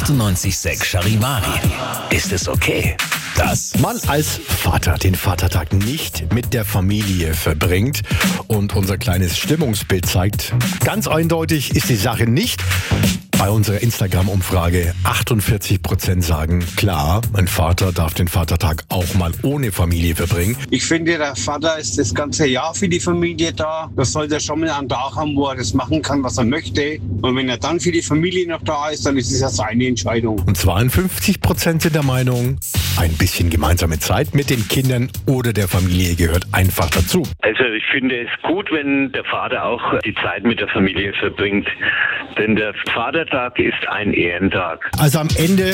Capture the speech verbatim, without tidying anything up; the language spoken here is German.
achtundneunzig Komma sechs Charivari. Ist es okay, dass man als Vater den Vatertag nicht mit der Familie verbringt und unser kleines Stimmungsbild zeigt? Ganz eindeutig ist die Sache nicht. Bei unserer Instagram-Umfrage achtundvierzig Prozent sagen, klar, ein Vater darf den Vatertag auch mal ohne Familie verbringen. Ich finde, der Vater ist das ganze Jahr für die Familie da. Das sollte er schon mal einen Tag haben, wo er das machen kann, was er möchte. Und wenn er dann für die Familie noch da ist, dann ist es ja seine Entscheidung. Und zweiundfünfzig Prozent sind der Meinung, ein bisschen gemeinsame Zeit mit den Kindern oder der Familie gehört einfach dazu. Also ich finde es gut, wenn der Vater auch die Zeit mit der Familie verbringt. Denn der Vatertag ist ein Ehrentag. Also am Ende